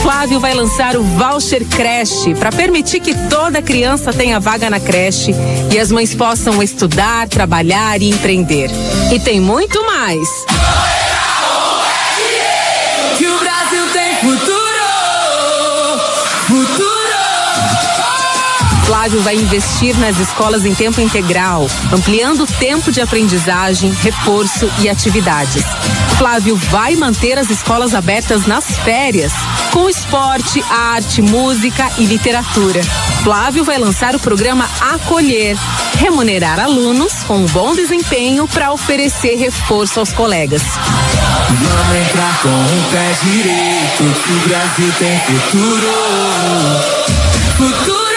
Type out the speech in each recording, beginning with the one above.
Flávio vai lançar o Voucher Creche para permitir que toda criança tenha vaga na creche e as mães possam estudar, trabalhar e empreender. E tem muito mais. Que o Brasil tem futuro! Flávio vai investir nas escolas em tempo integral, ampliando o tempo de aprendizagem, reforço e atividades. Flávio vai manter as escolas abertas nas férias, com esporte, arte, música e literatura. Flávio vai lançar o programa Acolher, remunerar alunos com um bom desempenho para oferecer reforço aos colegas. Vamos entrar com o pé direito, que o Brasil tem futuro. Futuro!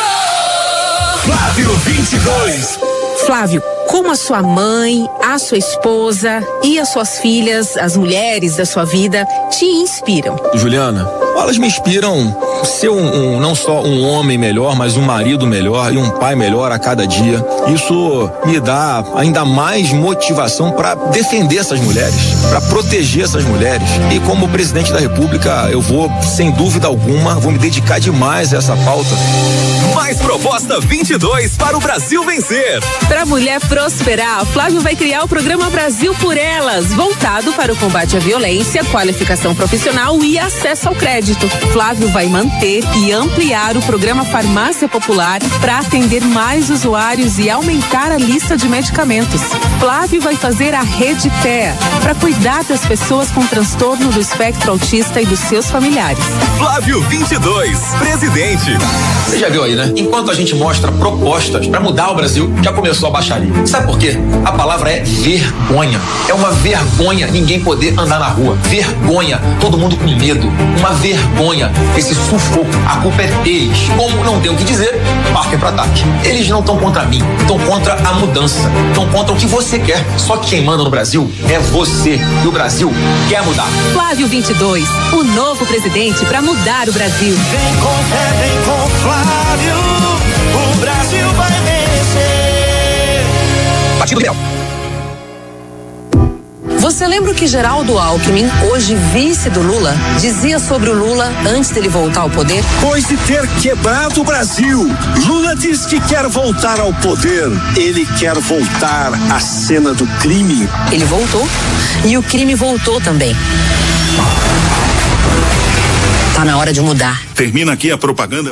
Flávio 22. Flávio, como a sua mãe, a sua esposa e as suas filhas, as mulheres da sua vida, te inspiram? Juliana, elas me inspiram a ser não só um homem melhor, mas um marido melhor e um pai melhor a cada dia. Isso me dá ainda mais motivação para defender essas mulheres, para proteger essas mulheres. E como presidente da República, eu vou, sem dúvida alguma, vou me dedicar demais a essa pauta. Mais proposta 22 para o Brasil vencer. Para a mulher prosperar, Flávio vai criar o programa Brasil por Elas, voltado para o combate à violência, qualificação profissional e acesso ao crédito. Flávio vai manter e ampliar o programa Farmácia Popular para atender mais usuários e aumentar a lista de medicamentos. Flávio vai fazer a Rede TEA para cuidar das pessoas com transtorno do espectro autista e dos seus familiares. Flávio 22, presidente. Você já viu aí, né? Enquanto a gente mostra propostas para mudar o Brasil, já começou a baixaria. Sabe por quê? A palavra é vergonha. É uma vergonha ninguém poder andar na rua. Vergonha. Todo mundo com medo. Uma vergonha. Esse sufoco. A culpa é deles. Como não tem o que dizer, partem para ataque. Eles não estão contra mim. Estão contra a mudança. Estão contra o que você quer. Só que quem manda no Brasil é você. E o Brasil quer mudar. Flávio 22, o novo presidente para mudar o Brasil. Vem com fé, vem com Flávio, o Brasil vai vencer. Partido Liberal. Você lembra o que Geraldo Alckmin, hoje vice do Lula, dizia sobre o Lula antes dele voltar ao poder? Depois de ter quebrado o Brasil, Lula diz que quer voltar ao poder. Ele quer voltar à cena do crime. Ele voltou e o crime voltou também. Tá na hora de mudar. Termina aqui a propaganda.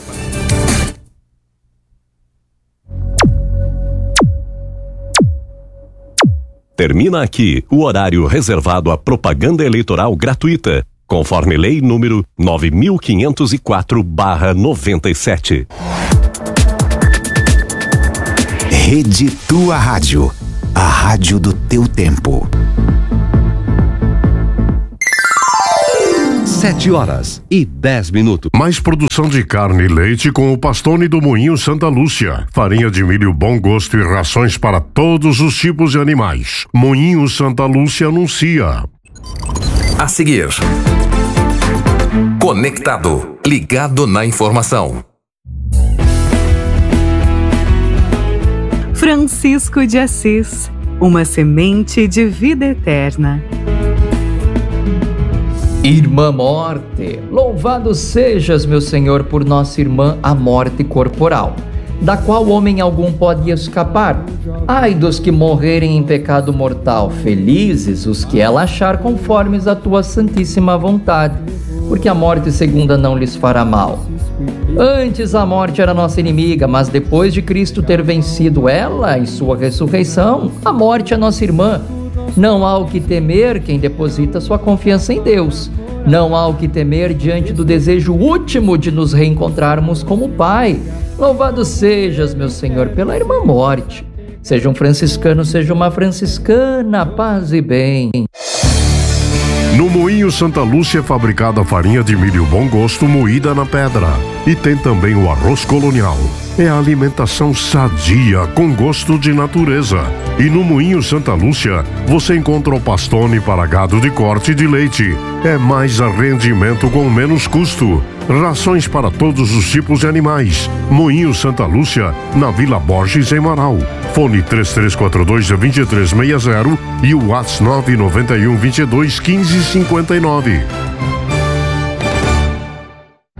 Termina aqui o horário reservado à propaganda eleitoral gratuita, conforme lei número 9504/97. Rede Tua Rádio, a rádio do teu tempo. 7h10. Mais produção de carne e leite com o Pastone do Moinho Santa Lúcia. Farinha de milho bom gosto e rações para todos os tipos de animais. Moinho Santa Lúcia anuncia. A seguir, conectado, ligado na informação. Francisco de Assis, uma semente de vida eterna. Irmã Morte, louvado sejas, meu Senhor, por nossa irmã a morte corporal, da qual homem algum pode escapar. Ai dos que morrerem em pecado mortal, felizes os que ela achar conformes à tua santíssima vontade, porque a morte segunda não lhes fará mal. Antes a morte era nossa inimiga, mas depois de Cristo ter vencido ela em sua ressurreição, a morte é nossa irmã. Não há o que temer quem deposita sua confiança em Deus. Não há o que temer diante do desejo último de nos reencontrarmos como Pai. Louvado sejas, meu Senhor, pela irmã morte. Seja um franciscano, seja uma franciscana, paz e bem. No Moinho Santa Lúcia é fabricada a farinha de milho bom gosto moída na pedra. E tem também o arroz colonial. É a alimentação sadia, com gosto de natureza. E no Moinho Santa Lúcia, você encontra o pastone para gado de corte de leite. É mais rendimento com menos custo. Rações para todos os tipos de animais. Moinho Santa Lúcia, na Vila Borges, em Marau. Fone 3342-2360 e o WhatsApp 991-22-1559.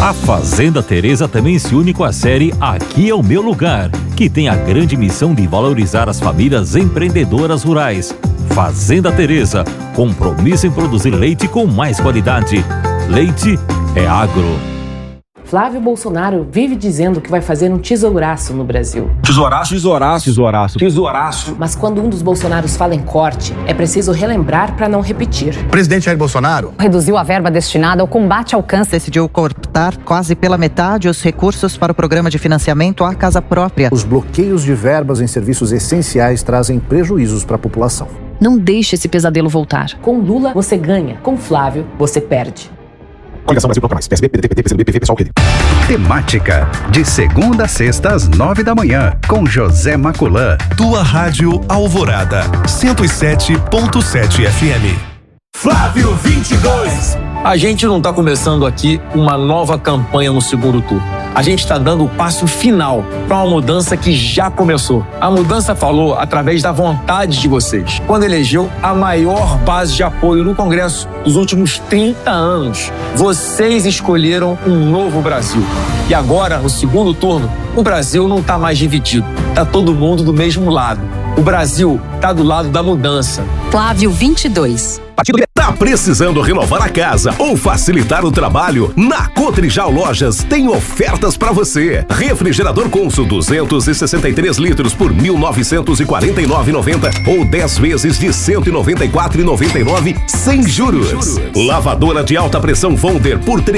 A Fazenda Teresa também se une com a série Aqui é o Meu Lugar, que tem a grande missão de valorizar as famílias empreendedoras rurais. Fazenda Teresa, compromisso em produzir leite com mais qualidade. Leite é agro. Flávio Bolsonaro vive dizendo que vai fazer um tesouraço no Brasil. Tesouraço? Tesouraço. Mas quando um dos Bolsonaros fala em corte, é preciso relembrar para não repetir. O presidente Jair Bolsonaro reduziu a verba destinada ao combate ao câncer. Decidiu cortar quase pela metade os recursos para o programa de financiamento à casa própria. Os bloqueios de verbas em serviços essenciais trazem prejuízos para a população. Não deixe esse pesadelo voltar. Com Lula, você ganha. Com Flávio, você perde. Coligação Brasil Contra Mais, PSB, PDT, PCdoB, PSOL, PD. Temática, de segunda a sexta às 9 da manhã, com José Maculã. Tua Rádio Alvorada, 107.7 FM. Flávio 22. A gente não está começando aqui uma nova campanha no segundo turno. A gente está dando o passo final para uma mudança que já começou. A mudança falou através da vontade de vocês, quando elegeu a maior base de apoio no Congresso dos últimos 30 anos. Vocês escolheram um novo Brasil. E agora, no segundo turno, o Brasil não está mais dividido. Está todo mundo do mesmo lado. O Brasil está do lado da mudança. Flávio 22. Tá precisando renovar a casa ou facilitar o trabalho? Na Cotrijal Lojas tem ofertas para você. Refrigerador Consul 263 litros por R$ 1.949,90 ou 10 vezes de R$ 194,99 sem juros. Lavadora de alta pressão Wonder por R$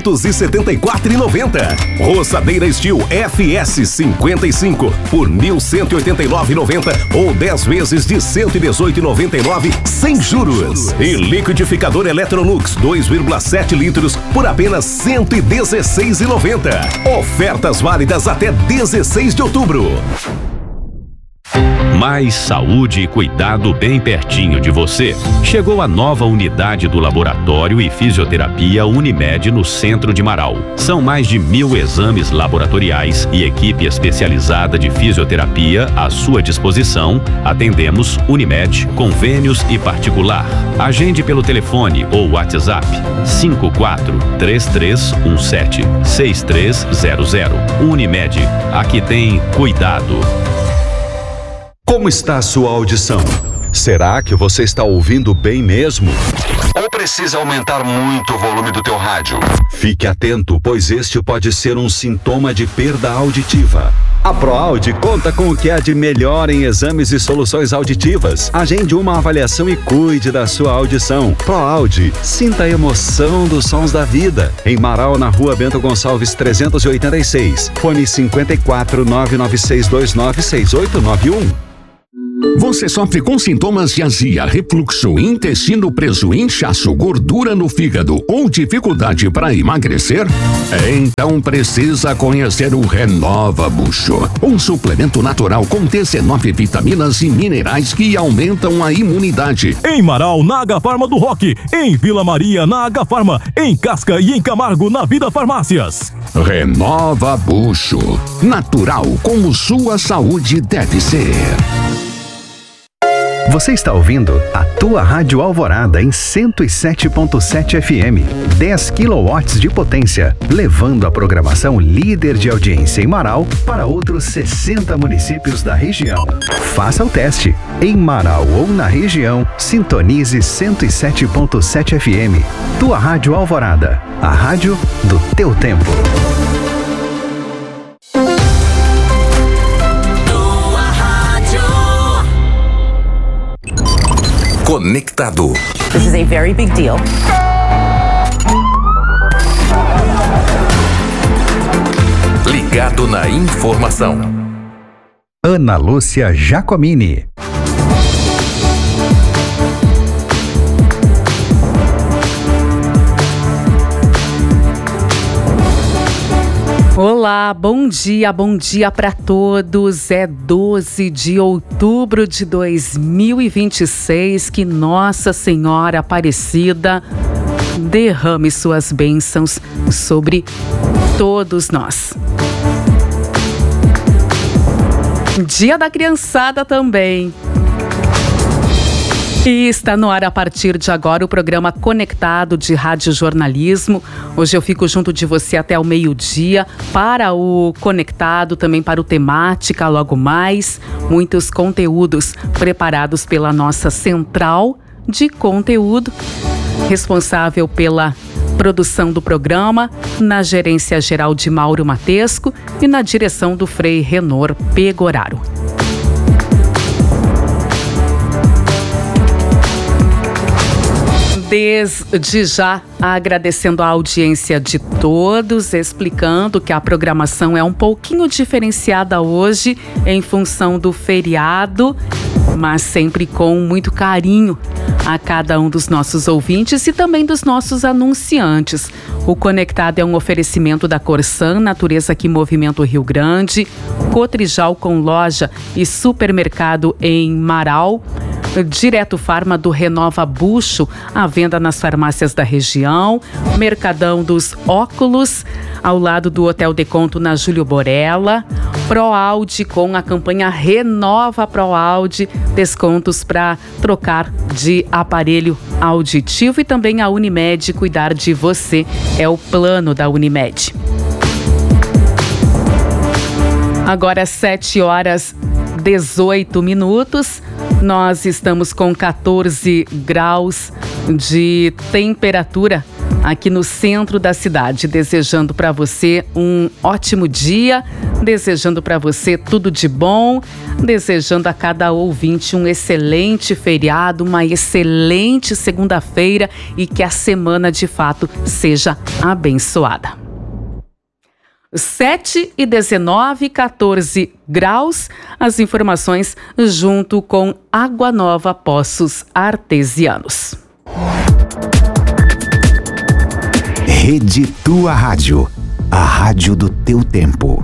374,90. Roçadeira Steel FS 55 por R$ 1.189,90 ou 10 vezes de R$ 118,99 sem juros. E liquidificador Electrolux 2,7 litros por apenas R$ 116,90. Ofertas válidas até 16 de outubro. Mais saúde e cuidado bem pertinho de você. Chegou a nova unidade do Laboratório e Fisioterapia Unimed no centro de Marau. São mais de 1.000 exames laboratoriais e equipe especializada de fisioterapia à sua disposição. Atendemos Unimed, convênios e particular. Agende pelo telefone ou WhatsApp 54-3317-6300. Unimed, aqui tem cuidado. Como está a sua audição? Será que você está ouvindo bem mesmo? Ou precisa aumentar muito o volume do teu rádio? Fique atento, pois este pode ser um sintoma de perda auditiva. A ProAudio conta com o que há de melhor em exames e soluções auditivas. Agende uma avaliação e cuide da sua audição. ProAudio, sinta a emoção dos sons da vida. Em Marau, na Rua Bento Gonçalves 386. Fone 54-996296891. Você sofre com sintomas de azia, refluxo, intestino preso, inchaço, gordura no fígado ou dificuldade para emagrecer? Então precisa conhecer o Renova Bucho, um suplemento natural com 19 vitaminas e minerais que aumentam a imunidade. Em Marau, na Agafarma do Roque. Em Vila Maria, na Agafarma. Em Casca e em Camargo, na Vida Farmácias. Renova Bucho, natural como sua saúde deve ser. Você está ouvindo a Tua Rádio Alvorada em 107.7 FM, 10 kW de potência, levando a programação líder de audiência em Marau para outros 60 municípios da região. Faça o teste. Em Marau ou na região, sintonize 107.7 FM. Tua Rádio Alvorada, a rádio do teu tempo. Conectado. This is a very big deal. Ligado na informação. Ana Lúcia Giacomini. Olá, bom dia para todos. É 12 de outubro de 2026. Que Nossa Senhora Aparecida derrame suas bênçãos sobre todos nós. Dia da Criançada também. E está no ar a partir de agora o programa Conectado de Rádio Jornalismo. Hoje eu fico junto de você até o meio-dia para o Conectado, também para o Temática logo mais. Muitos conteúdos preparados pela nossa central de conteúdo, responsável pela produção do programa, na gerência geral de Mauro Matesco e na direção do Frei Renor Pegoraro. Desde já, agradecendo a audiência de todos, explicando que a programação é um pouquinho diferenciada hoje em função do feriado, mas sempre com muito carinho a cada um dos nossos ouvintes e também dos nossos anunciantes. O Conectado é um oferecimento da Corsan, Natureza que Movimenta o Rio Grande, Cotrijal com loja e supermercado em Marau, Direto Farma do Renova Bucho, à venda nas farmácias da região, Mercadão dos Óculos, ao lado do Hotel Deconto na Júlio Borella, ProAude com a campanha Renova ProAude, descontos para trocar de aparelho auditivo, e também a Unimed, cuidar de você é o plano da Unimed. Agora 7h18. Nós estamos com 14 graus de temperatura aqui no centro da cidade. Desejando para você um ótimo dia, desejando para você tudo de bom, desejando a cada ouvinte um excelente feriado, uma excelente segunda-feira e que a semana de fato seja abençoada. 7h19, 14 graus, as informações junto com Água Nova Poços Artesianos. Rede Tua Rádio, a rádio do teu tempo.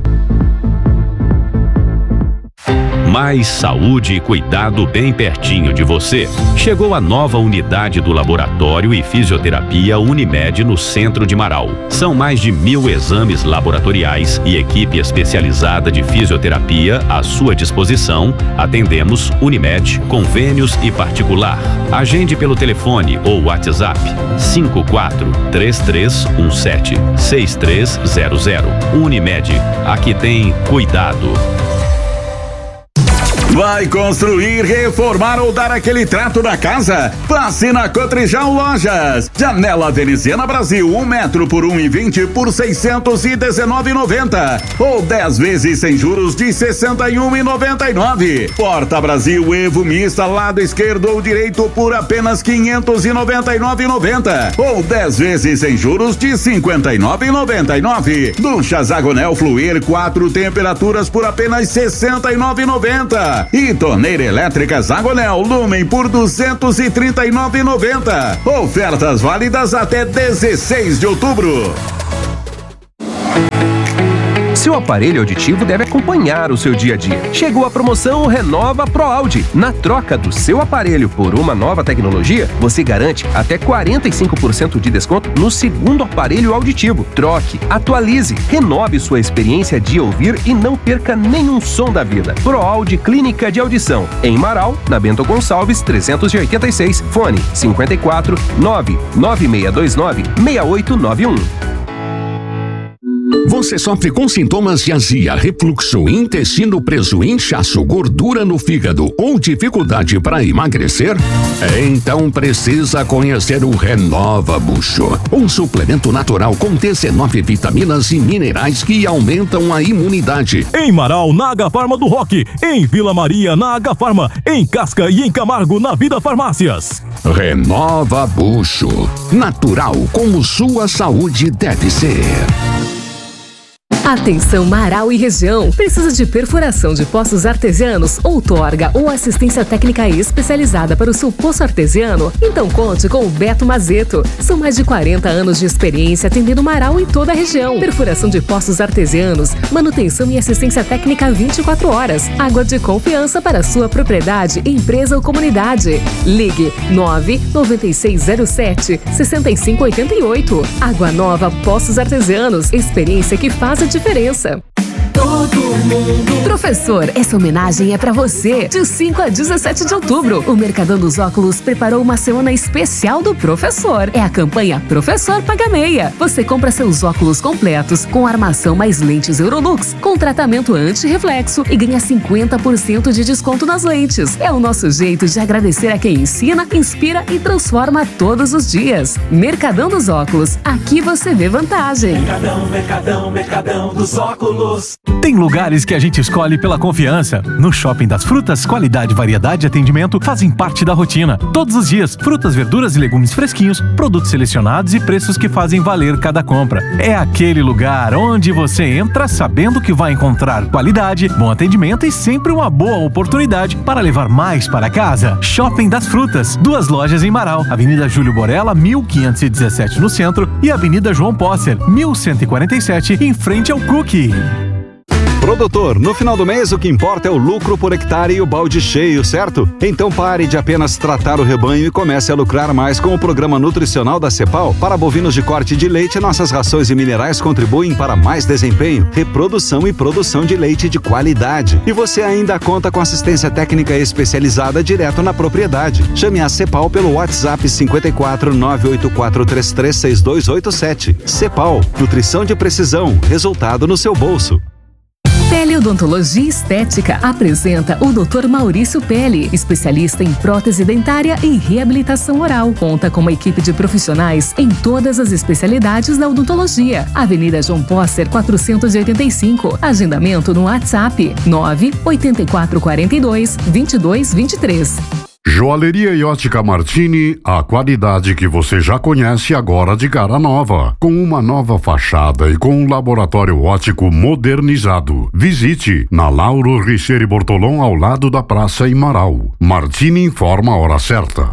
Mais saúde e cuidado bem pertinho de você. Chegou a nova unidade do Laboratório e Fisioterapia Unimed no centro de Marau. São mais de 1.000 exames laboratoriais e equipe especializada de fisioterapia à sua disposição. Atendemos Unimed, convênios e particular. Agende pelo telefone ou WhatsApp 54-3317-6300. Unimed, aqui tem cuidado. Vai construir, reformar ou dar aquele trato na casa? Passe na Cotrijal Lojas. Janela veneziana Brasil, 1 metro por 1,20 por 619,90. Ou 10 vezes sem juros de 61,99. Porta Brasil Evo Mista, lado esquerdo ou direito por apenas 599,90. Ou 10 vezes sem juros de 59,99. Ducha Zagonel Fluir, 4 temperaturas por apenas 69,90. E torneira elétrica Zagonel Lumen por 239,90. Ofertas válidas até 16 de outubro. Seu aparelho auditivo deve acompanhar o seu dia a dia. Chegou a promoção Renova ProAude. Na troca do seu aparelho por uma nova tecnologia, você garante até 45% de desconto no segundo aparelho auditivo. Troque, atualize, renove sua experiência de ouvir e não perca nenhum som da vida. ProAude Clínica de Audição, em Marau, na Bento Gonçalves 386, fone 54 99629 6891. Você sofre com sintomas de azia, refluxo, intestino preso, inchaço, gordura no fígado ou dificuldade para emagrecer? Então precisa conhecer o Renova Bucho, um suplemento natural com 19 vitaminas e minerais que aumentam a imunidade. Em Marau, na Agafarma do Roque. Em Vila Maria, na Agafarma. Em Casca e em Camargo, na Vida Farmácias. Renova Bucho, natural como sua saúde deve ser. Atenção Marau e região. Precisa de perfuração de poços artesianos, outorga ou assistência técnica especializada para o seu poço artesiano? Então conte com o Beto Mazeto. São mais de 40 anos de experiência atendendo Marau e toda a região. Perfuração de poços artesianos, manutenção e assistência técnica 24 horas. Água de confiança para sua propriedade, empresa ou comunidade. Ligue 99607-6588. Água Nova Poços Artesianos. Experiência que faz a diferença. todo mundo. Professor, essa homenagem é pra você. De 5 a 17 de outubro, o Mercadão dos Óculos preparou uma semana especial do professor. É a campanha Professor Paga Meia. Você compra seus óculos completos com armação mais lentes Eurolux, com tratamento anti-reflexo e ganha 50% de desconto nas lentes. É o nosso jeito de agradecer a quem ensina, inspira e transforma todos os dias. Mercadão dos Óculos. Aqui você vê vantagem. Mercadão dos Óculos. Tem lugares que a gente escolhe pela confiança. No Shopping das Frutas, qualidade, variedade e atendimento fazem parte da rotina. Todos os dias, frutas, verduras e legumes fresquinhos, produtos selecionados e preços que fazem valer cada compra. É aquele lugar onde você entra sabendo que vai encontrar qualidade, bom atendimento e sempre uma boa oportunidade para levar mais para casa. Shopping das Frutas, 2 lojas em Marau, Avenida Júlio Borella, 1517 no centro e Avenida João Posser, 1147 em frente ao Cookie. Produtor, no final do mês o que importa é o lucro por hectare e o balde cheio, certo? Então pare de apenas tratar o rebanho e comece a lucrar mais com o programa nutricional da Cepal. Para bovinos de corte de leite, nossas rações e minerais contribuem para mais desempenho, reprodução e produção de leite de qualidade. E você ainda conta com assistência técnica especializada direto na propriedade. Chame a Cepal pelo WhatsApp 54 98433 6287. Cepal, nutrição de precisão, resultado no seu bolso. Teleodontologia Estética apresenta o Dr. Maurício Pelle, especialista em prótese dentária e reabilitação oral. Conta com uma equipe de profissionais em todas as especialidades da odontologia. Avenida João Posser, 485. Agendamento no WhatsApp 98442-2223. Joalheria e Ótica Martini, a qualidade que você já conhece agora de cara nova, com uma nova fachada e com um laboratório óptico modernizado. Visite na Lauro Richeire Bortolom, ao lado da praça em Marau. Martini informa a hora certa.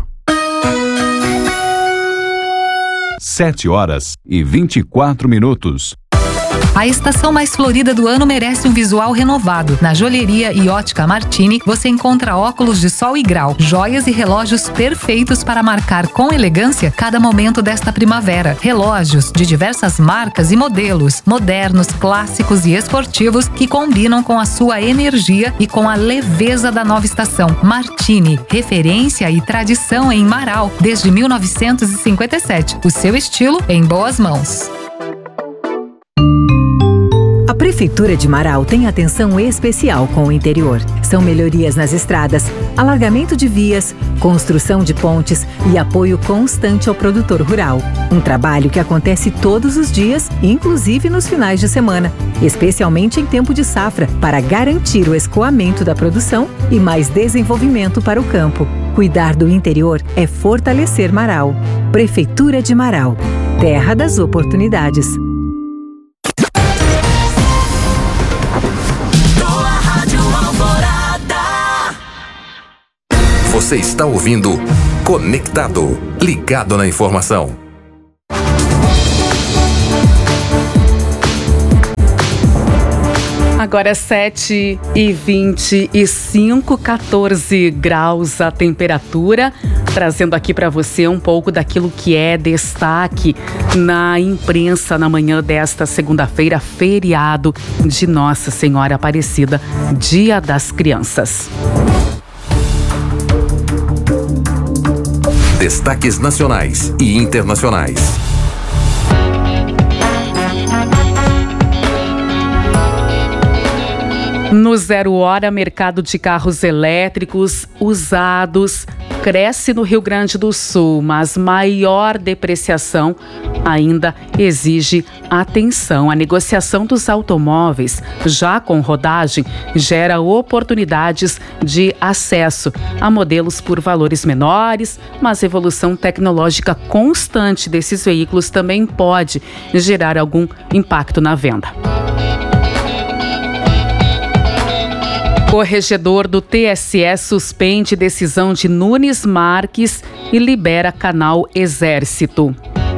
7h24. A estação mais florida do ano merece um visual renovado. Na Joalheria e Ótica Martini, você encontra óculos de sol e grau, joias e relógios perfeitos para marcar com elegância cada momento desta primavera. Relógios de diversas marcas e modelos, modernos, clássicos e esportivos que combinam com a sua energia e com a leveza da nova estação. Martini, referência e tradição em Marau desde 1957. O seu estilo em boas mãos. A Prefeitura de Marau tem atenção especial com o interior. São melhorias nas estradas, alargamento de vias, construção de pontes e apoio constante ao produtor rural. Um trabalho que acontece todos os dias, inclusive nos finais de semana, especialmente em tempo de safra, para garantir o escoamento da produção e mais desenvolvimento para o campo. Cuidar do interior é fortalecer Marau. Prefeitura de Marau, terra das oportunidades. Você está ouvindo Conectado, ligado na informação. Agora 7h25, 14 graus a temperatura, trazendo aqui para você um pouco daquilo que é destaque na imprensa na manhã desta segunda-feira, feriado de Nossa Senhora Aparecida, Dia das Crianças. Destaques nacionais e internacionais. No 0 Hora, mercado de carros elétricos usados cresce no Rio Grande do Sul, mas maior depreciação ainda exige atenção. A negociação dos automóveis, já com rodagem, gera oportunidades de acesso a modelos por valores menores, mas a evolução tecnológica constante desses veículos também pode gerar algum impacto na venda. Corregedor do TSE suspende decisão de Nunes Marques e libera canal Exército.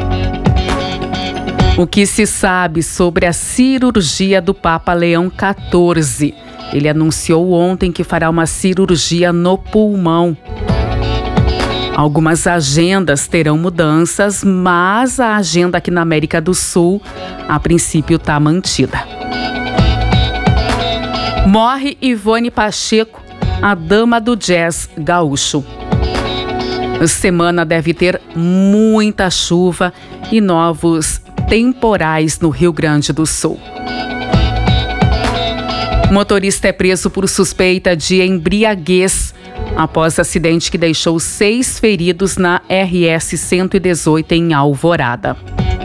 O que se sabe sobre a cirurgia do Papa Leão XIV? Ele anunciou ontem que fará uma cirurgia no pulmão. Algumas agendas terão mudanças, mas a agenda aqui na América do Sul, a princípio, está mantida. Morre Ivone Pacheco, a dama do jazz gaúcho. Semana deve ter muita chuva e novos temporais no Rio Grande do Sul. Motorista é preso por suspeita de embriaguez após acidente que deixou 6 feridos na RS 118 em Alvorada.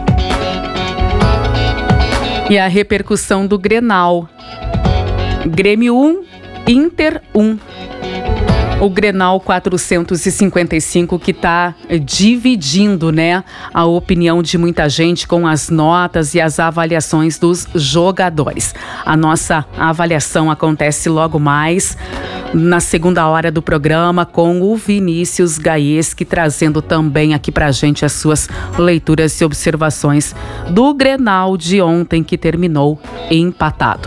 E a repercussão do Grenal. Grêmio 1, Inter 1. O Grenal 455 que está dividindo, a opinião de muita gente com as notas e as avaliações dos jogadores. A nossa avaliação acontece logo mais na segunda hora do programa com o Vinícius Gaieski, trazendo também aqui pra gente as suas leituras e observações do Grenal de ontem que terminou empatado.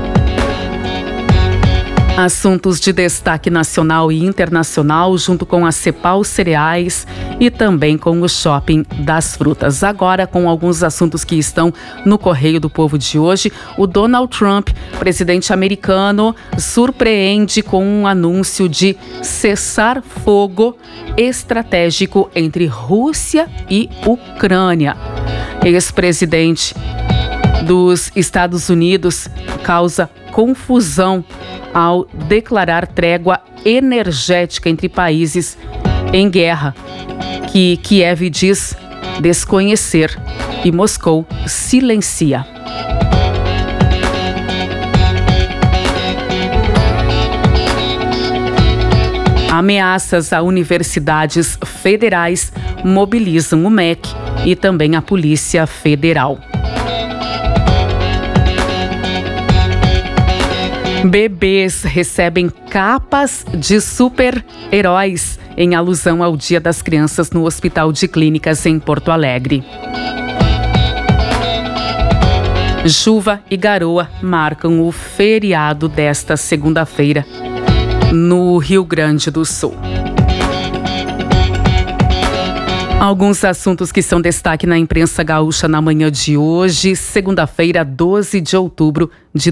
Assuntos de destaque nacional e internacional, junto com a Cepal Cereais e também com o Shopping das Frutas. Agora, com alguns assuntos que estão no Correio do Povo de hoje, o Donald Trump, presidente americano, surpreende com um anúncio de cessar fogo estratégico entre Rússia e Ucrânia. Ex-presidente dos Estados Unidos causa confusão ao declarar trégua energética entre países em guerra, que Kiev diz desconhecer e Moscou silencia. Ameaças a universidades federais mobilizam o MEC e também a Polícia Federal. Bebês recebem capas de super-heróis em alusão ao Dia das Crianças no Hospital de Clínicas em Porto Alegre. Chuva e garoa marcam o feriado desta segunda-feira no Rio Grande do Sul. Alguns assuntos que são destaque na imprensa gaúcha na manhã de hoje, segunda-feira, 12 de outubro de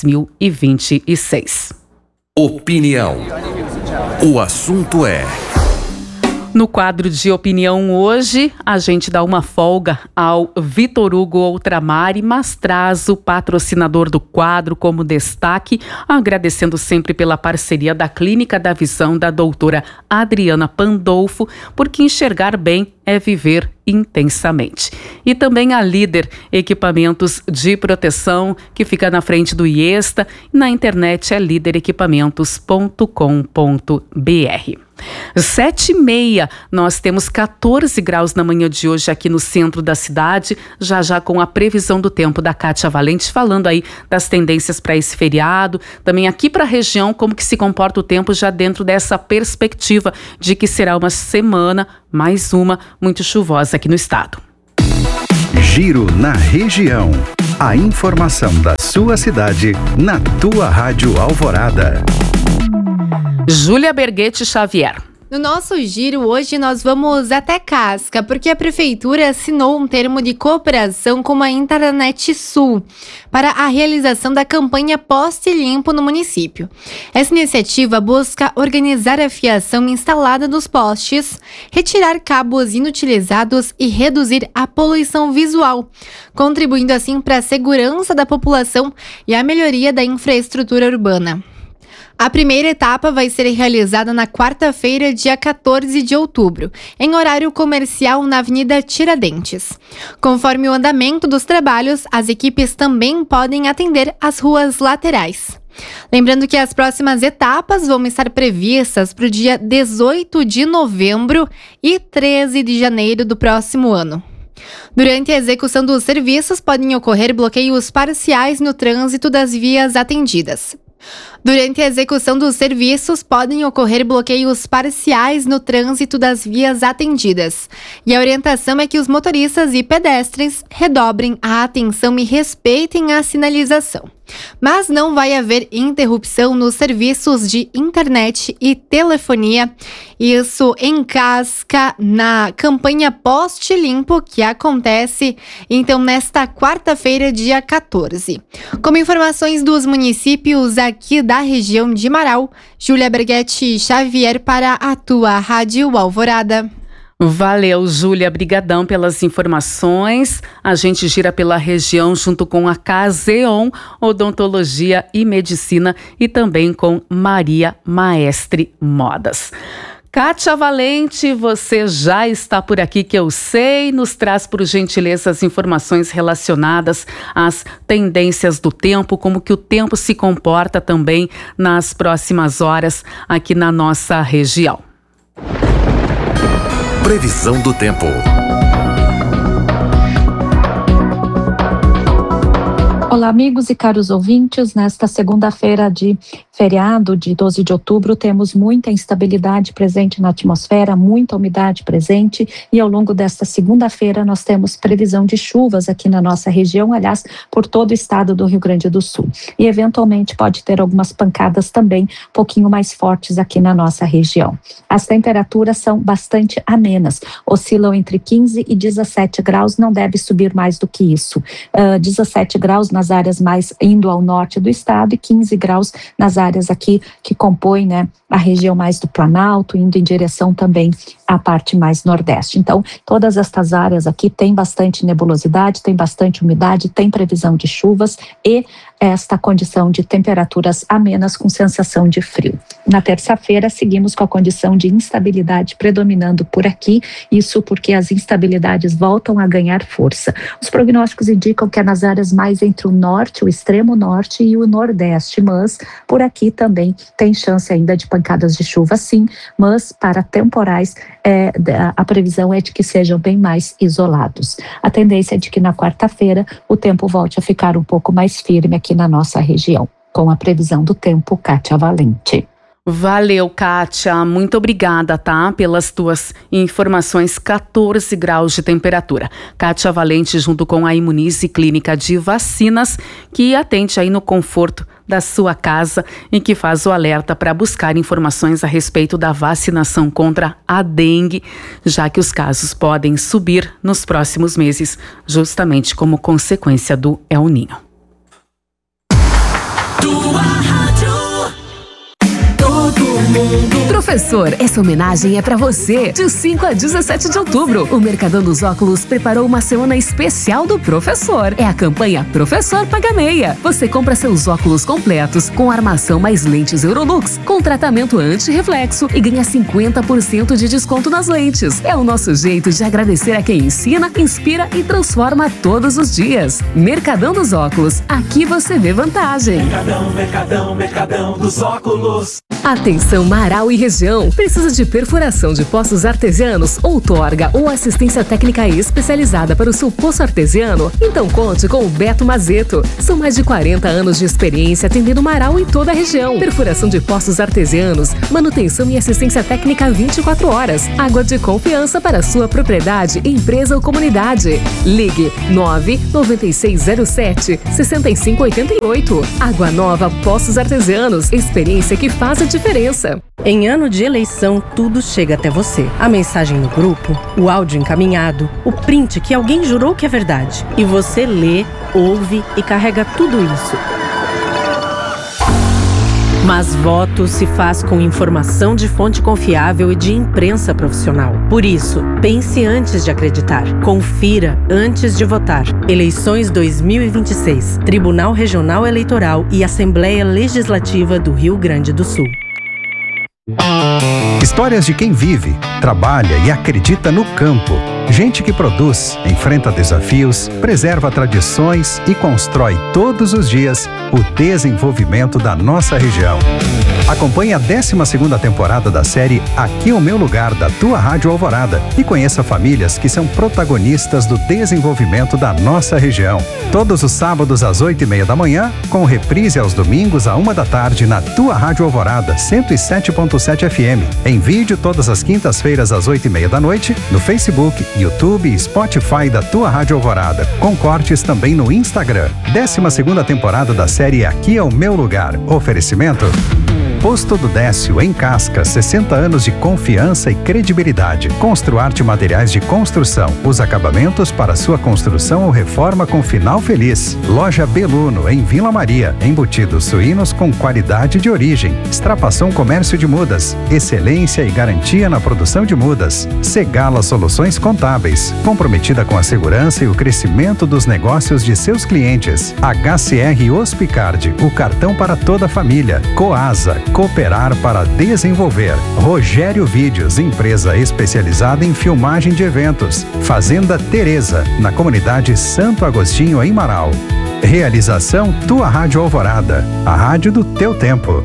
2026. Opinião. O assunto é... No quadro de opinião hoje, a gente dá uma folga ao Vitor Hugo Outramari, mas traz o patrocinador do quadro como destaque, agradecendo sempre pela parceria da Clínica da Visão da doutora Adriana Pandolfo, porque enxergar bem é viver intensamente. E também a Líder Equipamentos de Proteção, que fica na frente do IESTA, e na internet é liderequipamentos.com.br. 7h30, nós temos 14 graus na manhã de hoje aqui no centro da cidade, já com a previsão do tempo da Kátia Valente, falando aí das tendências para esse feriado, também aqui para a região, como que se comporta o tempo já dentro dessa perspectiva de que será uma semana, mais uma, muito chuvosa aqui no estado. Giro na região. A informação da sua cidade na tua Rádio Alvorada. Júlia Berguete Xavier. No nosso giro, hoje nós vamos até Casca, porque a Prefeitura assinou um termo de cooperação com a Intranet Sul para a realização da campanha Poste Limpo no município. Essa iniciativa busca organizar a fiação instalada nos postes, retirar cabos inutilizados e reduzir a poluição visual, contribuindo assim para a segurança da população e a melhoria da infraestrutura urbana. A primeira etapa vai ser realizada na quarta-feira, dia 14 de outubro, em horário comercial na Avenida Tiradentes. Conforme o andamento dos trabalhos, as equipes também podem atender as ruas laterais. Lembrando que as próximas etapas vão estar previstas para o dia 18 de novembro e 13 de janeiro do próximo ano. Durante a execução dos serviços, podem ocorrer bloqueios parciais no trânsito das vias atendidas. Durante a execução dos serviços, podem ocorrer bloqueios parciais no trânsito das vias atendidas. E a orientação é que os motoristas e pedestres redobrem a atenção e respeitem a sinalização. Mas não vai haver interrupção nos serviços de internet e telefonia. Isso em Casca, na campanha Poste Limpo, que acontece então nesta quarta-feira, dia 14. Como informações dos municípios aqui da região de Marau, Júlia Berghetti Xavier para a tua Rádio Alvorada. Valeu, Júlia, brigadão pelas informações. A gente gira pela região junto com a Caseon, Odontologia e Medicina e também com Maria Maestre Modas. Kátia Valente, você já está por aqui, que eu sei, nos traz por gentileza as informações relacionadas às tendências do tempo, como que o tempo se comporta também nas próximas horas aqui na nossa região. Previsão do tempo. Olá, amigos e caros ouvintes. Nesta segunda-feira de feriado, de 12 de outubro, temos muita instabilidade presente na atmosfera, muita umidade presente e ao longo desta segunda-feira nós temos previsão de chuvas aqui na nossa região, aliás, por todo o estado do Rio Grande do Sul. E eventualmente pode ter algumas pancadas também um pouquinho mais fortes aqui na nossa região. As temperaturas são bastante amenas, oscilam entre 15 e 17 graus, não deve subir mais do que isso. 17 graus nas áreas mais indo ao norte do estado e 15 graus nas áreas aqui que compõem, né, a região mais do Planalto, indo em direção também à parte mais nordeste. Então, todas estas áreas aqui têm bastante nebulosidade, tem bastante umidade, tem previsão de chuvas e esta condição de temperaturas amenas com sensação de frio. Na terça-feira, seguimos com a condição de instabilidade predominando por aqui, isso porque as instabilidades voltam a ganhar força. Os prognósticos indicam que é nas áreas mais entre o norte, o extremo norte e o nordeste, mas por aqui também tem chance ainda de pancadas de chuva, sim, mas para temporais a previsão é de que sejam bem mais isolados. A tendência é de que na quarta-feira o tempo volte a ficar um pouco mais firme aqui na nossa região. Com a previsão do tempo, Kátia Valente. Valeu, Kátia. Muito obrigada, tá? Pelas tuas informações. 14 graus de temperatura. Kátia Valente junto com a Imunize Clínica de Vacinas, que atende aí no conforto da sua casa e que faz o alerta para buscar informações a respeito da vacinação contra a dengue, já que os casos podem subir nos próximos meses, justamente como consequência do El Niño. Professor, essa homenagem é pra você. De 5 a 17 de outubro, o Mercadão dos Óculos preparou uma semana especial do professor. É a campanha Professor Paga Meia. Você compra seus óculos completos com armação mais lentes Eurolux, com tratamento anti-reflexo e ganha 50% de desconto nas lentes. É o nosso jeito de agradecer a quem ensina, inspira e transforma todos os dias. Mercadão dos Óculos. Aqui você vê vantagem. Mercadão dos Óculos. Atenção Marau e região. Precisa de perfuração de poços artesianos, outorga ou assistência técnica especializada para o seu poço artesiano? Então conte com o Beto Mazeto. São mais de 40 anos de experiência atendendo Marau e toda a região. Perfuração de poços artesianos, manutenção e assistência técnica 24 horas. Água de confiança para sua propriedade, empresa ou comunidade. Ligue 99607-6588. Água Nova Poços Artesianos. Experiência que faz a diferença. Em ano de eleição, tudo chega até você. A mensagem no grupo, o áudio encaminhado, o print que alguém jurou que é verdade. E você lê, ouve e carrega tudo isso. Mas voto se faz com informação de fonte confiável e de imprensa profissional. Por isso, pense antes de acreditar. Confira antes de votar. Eleições 2026. Tribunal Regional Eleitoral e Assembleia Legislativa do Rio Grande do Sul. Histórias de quem vive, trabalha e acredita no campo. Gente que produz, enfrenta desafios, preserva tradições e constrói todos os dias o desenvolvimento da nossa região. Acompanhe a 12ª temporada da série Aqui é o Meu Lugar, da tua Rádio Alvorada, e conheça famílias que são protagonistas do desenvolvimento da nossa região. Todos os sábados às 8h30 da manhã, com reprise aos domingos à 1 da tarde na tua Rádio Alvorada, 107.7 FM. Em vídeo todas as quintas-feiras às 8h30 da noite, no Facebook, YouTube e Spotify da tua Rádio Alvorada, com cortes também no Instagram. 12ª temporada da série Aqui é o Meu Lugar. Oferecimento Posto do Décio, em Casca, 60 anos de confiança e credibilidade. Construarte Materiais de Construção, os acabamentos para sua construção ou reforma com final feliz. Loja Beluno, em Vila Maria, embutidos suínos com qualidade de origem. Extrapação Comércio de Mudas, excelência e garantia na produção de mudas. Segala Soluções Contábeis, comprometida com a segurança e o crescimento dos negócios de seus clientes. HCR Hospicard, o cartão para toda a família. Coasa, cooperar para desenvolver. Rogério Vídeos, empresa especializada em filmagem de eventos. Fazenda Teresa, na comunidade Santo Agostinho, em Marau. Realização Tua Rádio Alvorada, a rádio do teu tempo.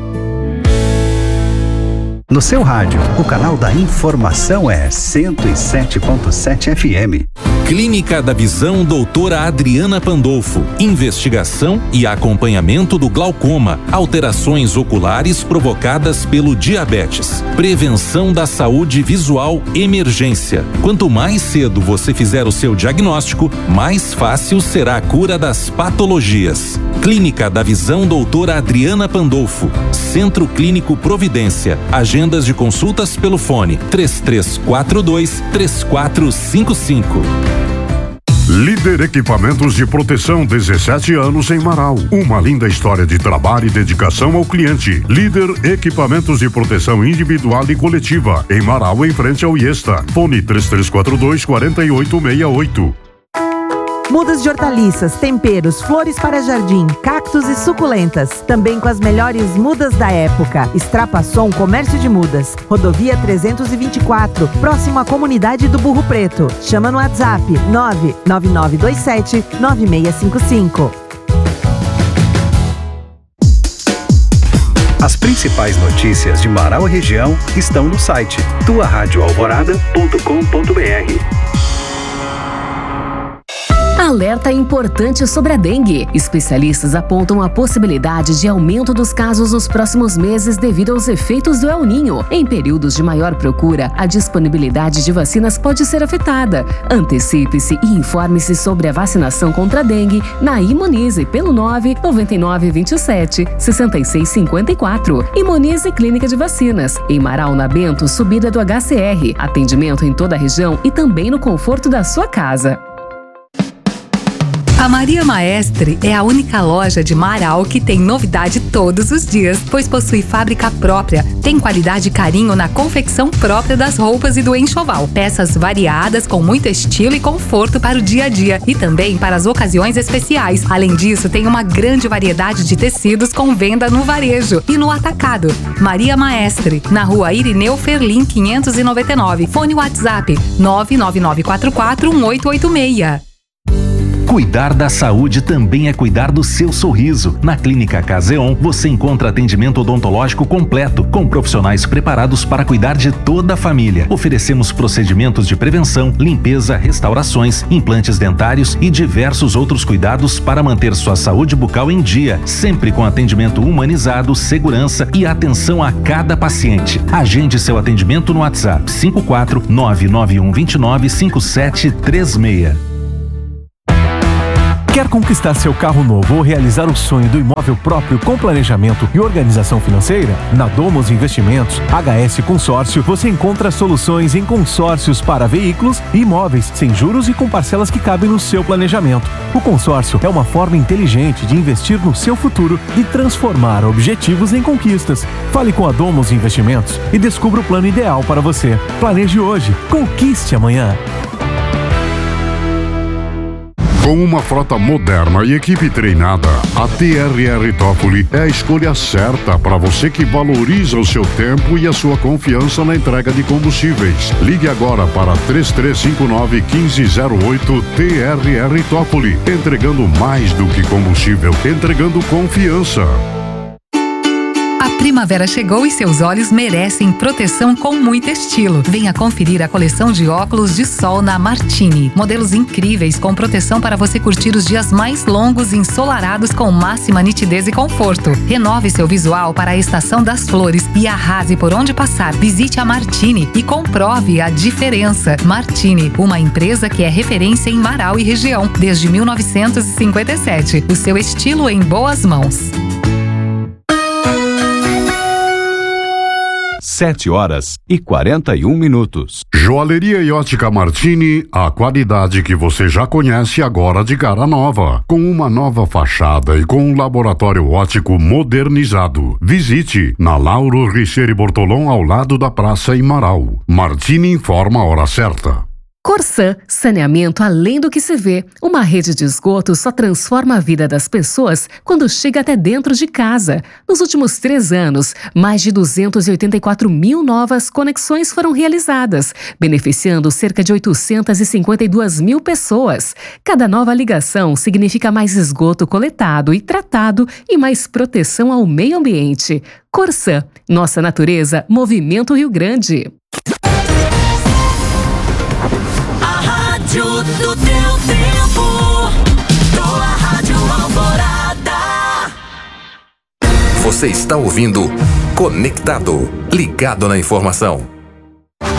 No seu rádio, o canal da informação é 107.7 FM. Clínica da Visão Doutora Adriana Pandolfo. Investigação e acompanhamento do glaucoma, alterações oculares provocadas pelo diabetes, prevenção da saúde visual, emergência. Quanto mais cedo você fizer o seu diagnóstico, mais fácil será a cura das patologias. Clínica da Visão Doutora Adriana Pandolfo. Centro Clínico Providência. Agendas de consultas pelo fone 3342-3455. Líder Equipamentos de Proteção, 17 anos em Marau. Uma linda história de trabalho e dedicação ao cliente. Líder Equipamentos de Proteção Individual e Coletiva, em Marau, em frente ao IESTA. Fone 3342-4868. Mudas de hortaliças, temperos, flores para jardim, cactos e suculentas. Também com as melhores mudas da época. Extrapação Comércio de Mudas. Rodovia 324, próximo à comunidade do Burro Preto. Chama no WhatsApp 99927-9655. As principais notícias de Marau e região estão no site tuaradioalvorada.com.br. Alerta importante sobre a dengue. Especialistas apontam a possibilidade de aumento dos casos nos próximos meses devido aos efeitos do El Niño. Em períodos de maior procura, a disponibilidade de vacinas pode ser afetada. Antecipe-se e informe-se sobre a vacinação contra a dengue na Imunize pelo 99927-6654. Imunize Clínica de Vacinas. Em Marau, na Bento, subida do HCR. Atendimento em toda a região e também no conforto da sua casa. A Maria Maestre é a única loja de Marau que tem novidade todos os dias, pois possui fábrica própria, tem qualidade e carinho na confecção própria das roupas e do enxoval. Peças variadas com muito estilo e conforto para o dia a dia e também para as ocasiões especiais. Além disso, tem uma grande variedade de tecidos com venda no varejo e no atacado. Maria Maestre, na rua Irineu Ferlin 599. Fone WhatsApp 999441886. Cuidar da saúde também é cuidar do seu sorriso. Na Clínica Caseon, você encontra atendimento odontológico completo, com profissionais preparados para cuidar de toda a família. Oferecemos procedimentos de prevenção, limpeza, restaurações, implantes dentários e diversos outros cuidados para manter sua saúde bucal em dia, sempre com atendimento humanizado, segurança e atenção a cada paciente. Agende seu atendimento no WhatsApp 54991295736. Quer conquistar seu carro novo ou realizar o sonho do imóvel próprio com planejamento e organização financeira? Na Domos Investimentos, HS Consórcio, você encontra soluções em consórcios para veículos e imóveis, sem juros e com parcelas que cabem no seu planejamento. O consórcio é uma forma inteligente de investir no seu futuro e transformar objetivos em conquistas. Fale com a Domos Investimentos e descubra o plano ideal para você. Planeje hoje, conquiste amanhã. Com uma frota moderna e equipe treinada, a TRR Toffoli é a escolha certa para você que valoriza o seu tempo e a sua confiança na entrega de combustíveis. Ligue agora para 3359-1508 TRR Toffoli, entregando mais do que combustível, entregando confiança. A Primavera chegou e seus olhos merecem proteção com muito estilo. Venha conferir a coleção de óculos de sol na Martini. Modelos incríveis com proteção para você curtir os dias mais longos e ensolarados com máxima nitidez e conforto. Renove seu visual para a estação das flores e arrase por onde passar. Visite a Martini e comprove a diferença. Martini, uma empresa que é referência em Marau e região desde 1957. O seu estilo em boas mãos. 7h41. Joalheria e Ótica Martini, a qualidade que você já conhece agora de cara nova, com uma nova fachada e com um laboratório óptico modernizado. Visite na Lauro Richeire Bortolom, ao lado da praça em Marau. Martini informa a hora certa. Corsã, saneamento além do que se vê. Uma rede de esgoto só transforma a vida das pessoas quando chega até dentro de casa. Nos últimos 3 anos, mais de 284 mil novas conexões foram realizadas, beneficiando cerca de 852 mil pessoas. Cada nova ligação significa mais esgoto coletado e tratado e mais proteção ao meio ambiente. Corsã, nossa natureza, Movimento Rio Grande. Do teu tempo, tua Rádio Alvorada. Você está ouvindo Conectado, ligado na informação.